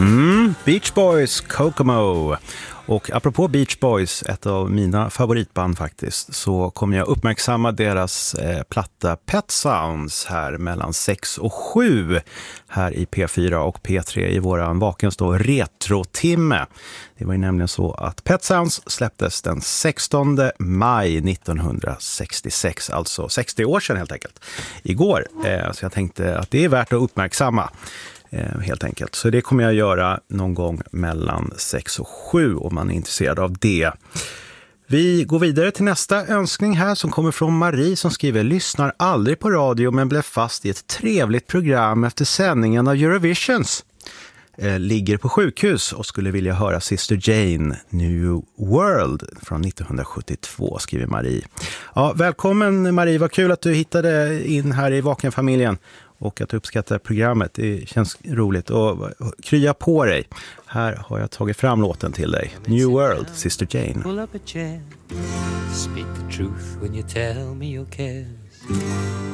Beach Boys, Kokomo. Och apropå Beach Boys, ett av mina favoritband faktiskt, så kommer jag uppmärksamma deras platta Pet Sounds här mellan 6 och 7 här i P4 och P3 i våran vakens då retro-timme. Det var ju nämligen så att Pet Sounds släpptes den 16 maj 1966, alltså 60 år sedan helt enkelt, igår. Så jag tänkte att det är värt att uppmärksamma. Helt enkelt. Så det kommer jag göra någon gång mellan 6 och 7 om man är intresserad av det. Vi går vidare till nästa önskning här som kommer från Marie som skriver: lyssnar aldrig på radio men blev fast i ett trevligt program efter sändningen av Eurovisions. Ligger på sjukhus och skulle vilja höra Sister Jane New World från 1972, skriver Marie. Ja, välkommen Marie, vad kul att du hittade in här i Vakenfamiljen och att du uppskattar programmet. Det känns roligt och krya på dig. Här har jag tagit fram låten till dig. New World, Sister Jane. Pull up a chair. Speak the truth when you tell me your cares.